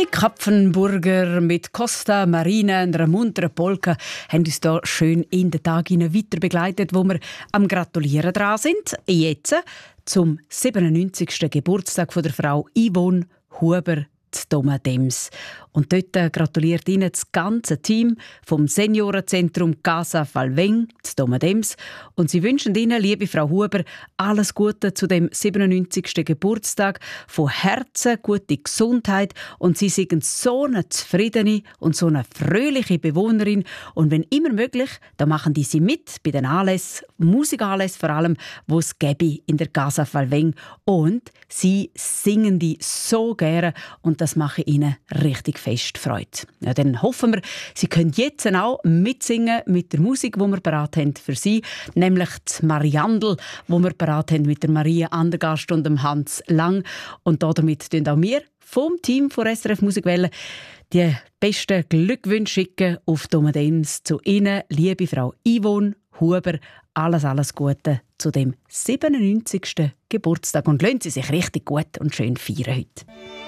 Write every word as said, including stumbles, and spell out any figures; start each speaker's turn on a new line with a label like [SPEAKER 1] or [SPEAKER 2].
[SPEAKER 1] Die Kapfenburger mit Costa Marina und einer munteren Polka haben uns hier schön in den Tag weiter begleitet, wo wir am Gratulieren dran sind. Jetzt zum siebenundneunzigsten Geburtstag von der Frau Yvonne Huber zu Domadems. Und dort gratuliert Ihnen das ganze Team vom Seniorenzentrum Casa Falveng zu Domadems. Und sie wünschen Ihnen, liebe Frau Huber, alles Gute zu dem siebenundneunzigsten Geburtstag. Von Herzen gute Gesundheit. Und Sie sind so eine zufriedene und so eine fröhliche Bewohnerin. Und wenn immer möglich, dann machen die Sie mit bei den Anlässen, Musikanlässen vor allem, wo es gäbe in der Casa Falveng. Und Sie singen die so gerne. Und das mache Ihnen richtig fest Freude. Ja, dann hoffen wir, Sie können jetzt auch mitsingen mit der Musik, die wir parat haben für Sie, nämlich die Mariandel, die wir parat haben mit der Maria Andergast und dem Hans Lang. Und damit tun auch wir vom Team von S R F Musikwelle die besten Glückwünsche schicken auf Domadems zu Ihnen, liebe Frau Yvonne Huber. Alles, alles Gute zu dem siebenundneunzigsten Geburtstag und lassen Sie sich richtig gut und schön feiern heute.